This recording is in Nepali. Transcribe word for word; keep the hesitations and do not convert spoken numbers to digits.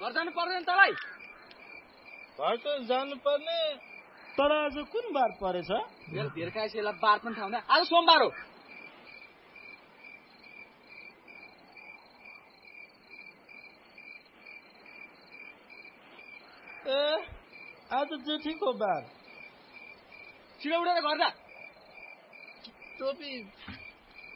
घर जानु पर्दैन तँलाई? घर त जानु पर्ने, तर आज कुन बार परेछ? मेरो धेरकाइसेलाई बार पनि थाहा हुँदैन। आज सोमबार हो। ए आज जेठीको बार। छिटो उठेर घर जा। टोपी